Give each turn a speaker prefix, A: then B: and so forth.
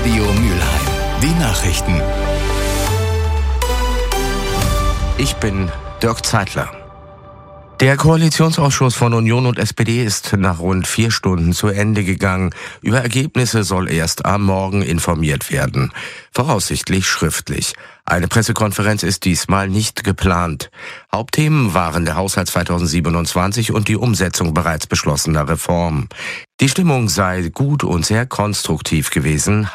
A: Radio Mülheim. Die Nachrichten.
B: Ich bin Dirk Zeitler. Der Koalitionsausschuss von Union und SPD ist nach rund 4 Stunden zu Ende gegangen. Über Ergebnisse soll erst am Morgen informiert werden. Voraussichtlich schriftlich. Eine Pressekonferenz ist diesmal nicht geplant. Hauptthemen waren der Haushalt 2027 und die Umsetzung bereits beschlossener Reformen. Die Stimmung sei gut und sehr konstruktiv gewesen.